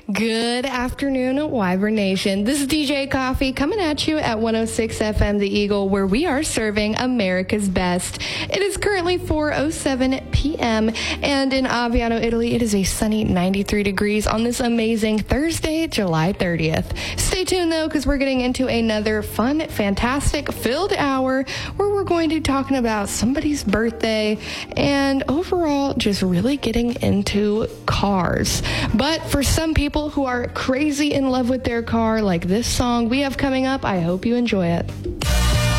Good afternoon, Wyvern Nation. This is DJ Coffee coming at you at 106 FM The Eagle, where we are serving America's best. It is currently 4:07 p.m. and in Aviano, Italy, it is a sunny 93 degrees on this amazing Thursday, July 30th. Stay tuned, though, because we're getting into another fun, fantastic, filled hour where we're going to be talking about somebody's birthday and overall just really getting into cars. But for some people who are crazy in love with their car, like this song we have coming up, I hope you enjoy it.